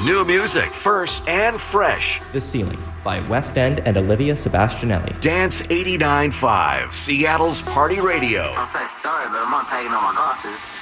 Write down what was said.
New music, first and fresh. The Ceiling by West End and Olivia Sebastianelli. Dance 89.5, Seattle's Party Radio. I'm so sorry, but I'm not taking off my glasses.